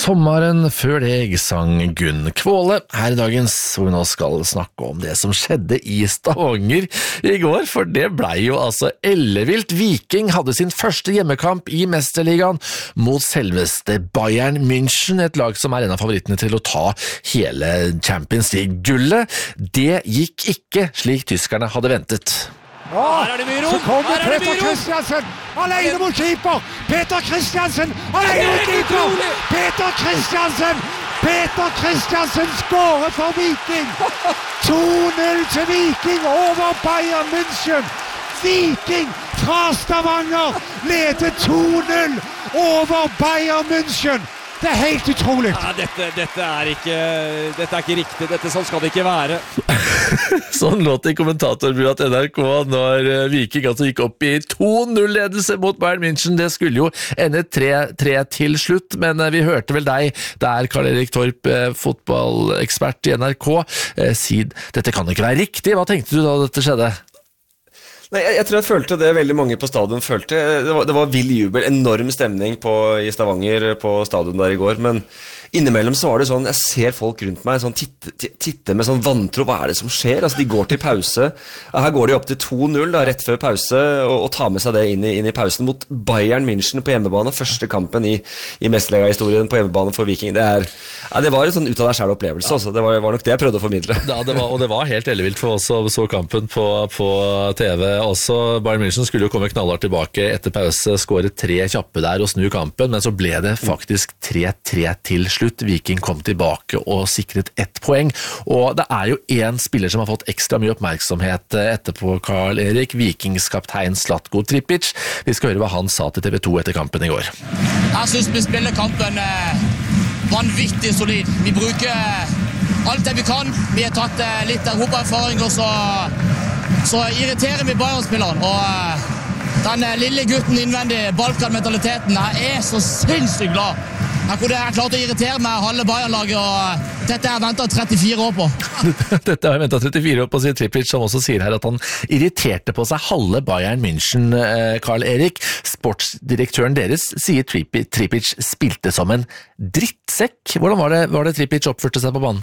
Sommeren før deg sang Gunn Kvåle her I dagens, hvor vi nå skal snakke om det som skjedde I Stavanger I går, for det ble jo altså ellevilt. Viking hadde sin første hjemmekamp I Mesterligaen mot selveste Bayern München, et lag som en av favorittene til å ta hele Champions League-gullet. Det gikk ikke slik tyskerne hadde ventet. Her det mye rom, så kommer Peter Christiansen alene mot keeper. Peter Christiansen alene mot keeper. Peter Christiansen skårer for Viking. 2-0 til Viking over Bayern München. Viking fra Stavanger leder 2-0 over Bayern München. Det helt utrolig. Ja, dette ikke riktig. Sånn skal det ikke være. Sånn låt det I kommentatorbyrået til NRK når Viking altså gikk opp I 2-0-ledelse mot Bayern München. Det skulle jo ende 3-3 til slutt, men vi hørte vel deg der, Karl-Erik Torp, fotballekspert I NRK, si dette kan ikke være riktig. Hva tenkte du da dette skjedde? Nei, jeg tror jeg følte det veldig mange på stadion følte. Det var vill jubel, enorm stemning I Stavanger på stadion der I går, men innimellom så var det sånn, jeg ser folk rundt meg sånn, titte med sånn vantro, hva det som skjer? Altså, de går til pause, her går de opp til 2-0 da, rett før pause, og tar med seg det inn I pausen mot Bayern München på hjemmebane, første kampen I Mesterliga-historien på hjemmebane for Viking. Det var en sånn ut av deg selv opplevelse, altså. Det var nok det jeg prøvde å formidle. Ja, det var helt ellevilt for oss som så kampen på TV. Også Bayern München skulle jo komme knallhardt tilbake etter pause, skåre 3 kjappe der og snu kampen, men så ble det faktisk 3-3 til slutt. Viking kom tilbake og sikret 1 poeng, og det jo en spiller som har fått ekstra mye oppmerksomhet etterpå, Karl Erik, Vikings kaptein Zlatko Tripic. Vi skal høre hva han sa til TV 2 etter kampen I går. Jeg synes vi spiller kampen vanvittig solid. Vi bruker alt det vi kan. Vi har tatt litt europaerfaring, og så irriterer vi Bayern-spilleren, og den lille gutten innvendig, Balkan-mentaliteten, jeg så sinnssykt glad. Jeg klart å irritere meg halve Bayern-laget, og dette har jeg ventet 34 år på. Dette har jeg ventet 34 år på, sier Tripic, som også sier her at han irriterte på seg halve Bayern München, Karl Erik. Sportsdirektøren deres sier Tripic spilte som en drittsekk. Hvordan var det Tripic oppførte seg på banen?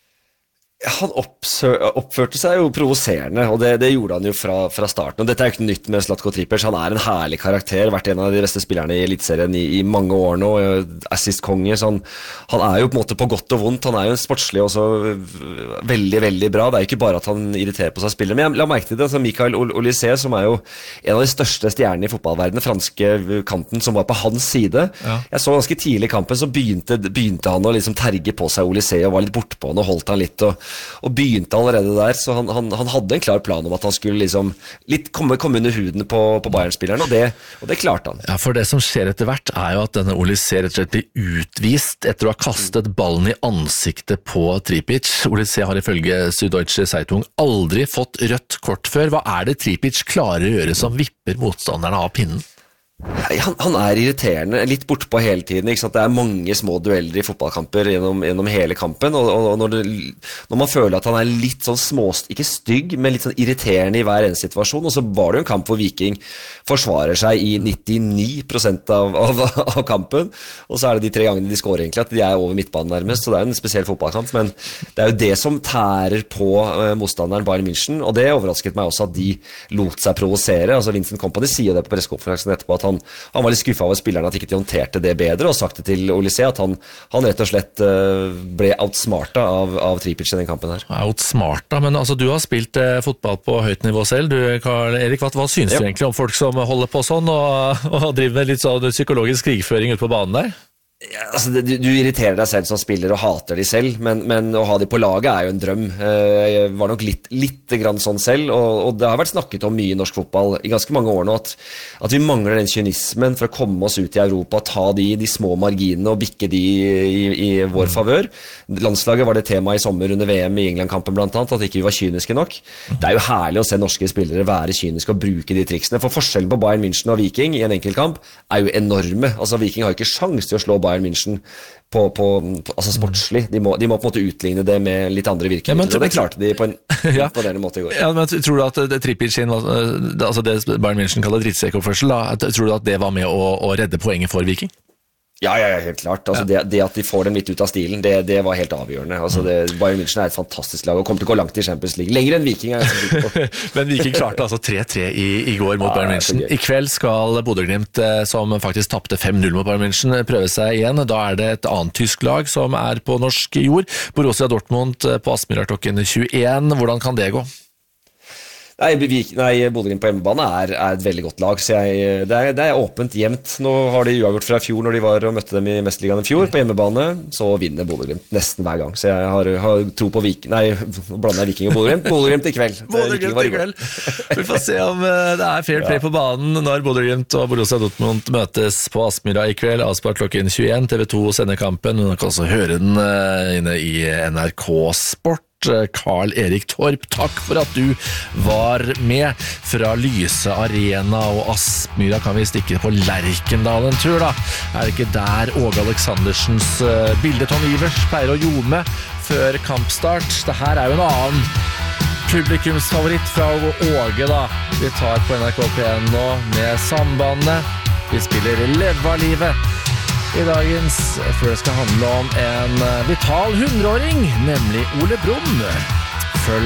Han oppførte seg jo provoserende, og det gjorde han jo fra starten. Og dette jo ikke nytt med Zlatko Tripic. Han en herlig karakter, vært en av de beste spillerne I Elitserien I mange år nå, assist-konge. Så han jo på en måte på godt og vondt. Han jo en sportslig også veldig, veldig bra. Det jo ikke bare at han irriterer på seg spillere. Men jeg la merke til det, altså Mikael Olise, som jo en av de største stjernene I fotballverdenen, franske kanten, som var på hans side. Ja. Jeg så ganske tidlig I kampen, så begynte han å liksom terge på seg Olise, og var litt bort på han, og holdt han litt, og begynte allerede der, så han hadde en klar plan om at han skulle liksom litt komme under huden på Bayern-spilleren, og det klarte han. Ja, for det som skjer etter hvert jo at denne Olise rett og slett blir utvist etter å ha kastet ballen I ansiktet på Tripic. Olise har ifølge Süddeutsche Zeitung aldri fått rødt kort før. Hva det Tripic klarer å gjøre som vipper motstanderne av pinnen? Han irriterende, litt bortpå hele tiden, ikke sant? Det mange små dueller I fotballkamper gjennom hele kampen, og når man føler at han litt sånn ikke stygg, men litt sånn irriterende I hver eneste situasjon, og så var det jo en kamp hvor Viking forsvarer seg I 99% av kampen, og så det de 3 gangene de skårer egentlig, at de over midtbanen nærmest, så det en spesiell fotballkamp, men det jo det som tærer på motstanderen Bayern München, og det overrasket meg også at de lot seg provosere. Altså Vincent Kompany sier det på pressekonferansen etterpå, at han var litt skuffet over spillerne at ikke de håndterte det bedre, og sagt det til Olise at han rett og slett ble outsmarta av Tripic I den kampen her. Outsmarta, men altså du har spilt fotball på høyt nivå selv, du Karl Erik, hva synes du egentlig om folk som holder på sånn og driver med litt sånn psykologisk krigføring ute på banen der? Ja, altså, du irriterer deg selv som spiller og hater de selv, men å ha de på laget jo en drøm. Jeg var nok litt grann sånn selv, og det har vært snakket om mye I norsk fotball I ganske mange år nå, at vi mangler den kynismen for å komme oss ut I Europa, ta de små marginene og bikke de I vår favør. Landslaget var det tema I sommer under VM I England-kampen blant annet, at ikke vi var kyniske nok. Det jo herlig å se norske spillere være kyniske og bruke de triksene, for forskjellen på Bayern München og Viking I en enkeltkamp jo enorme. Altså Viking har ikke sjans til å slå Bayern München altså sportslig. De må på en måte utligne det med litt andre virkemidler, og det klarte de på en imponerende måte I går. Ja, men tror du at Tripic sin, altså det Bayern München kaller drittsekkoppførsel, tror du at det var med å redde poenget for Viking? Ja, helt klart. Altså, det at de får den litt ut av stilen, det var helt avgjørende. Altså, Bayern München et fantastisk lag og kommer til å gå langt i Champions League. Lenger enn Viking jeg sikker på. Men Viking klarte altså 3-3 i går mot Bayern München. I kveld skal Bodø/Glimt, som faktisk tappte 5-0 mot Bayern München, prøve seg igjen. Da det et annet tysk lag som på norsk jord. Borussia Dortmund på Aspmyra klokken 21. Hvordan kan det gå? Nei, Bodø/Glimt på hjemmebane et veldig godt lag, så det åpent jevnt. Nå har de uavgjort fra fjor når de var og møtte dem i Mesterligaen i fjor på hjemmebane, så vinner Bodø/Glimt nesten hver gang. Så jeg har tro på Viking. Nei, nå blander jeg Viking og Bodø/Glimt. Bodø/Glimt i kveld. Bodø/Glimt i kveld. Vi får se om det fair play på banen når Bodø/Glimt og Borussia Dortmund møtes på Aspmyra i kveld. Avspart klokken 21. TV 2 sender kampen. Du kan også høre den inne i NRK Sport. Karl Erik Torp, takk for at du var med. Fra Lyse Arena og Aspmyra kan vi stikke på Lerkendal en tur da. Det ikke der Åge Aleksandersens bilde Tom Ivers pleier å ljome før kampstart? Det her jo en annen publikumsfavoritt fra Åge da. Vi tar på NRK P1 nå med Sambandet. Vi spiller Leva livet i dagens, før det skal handle om en vital 100-åring, nemlig Ole Brumm.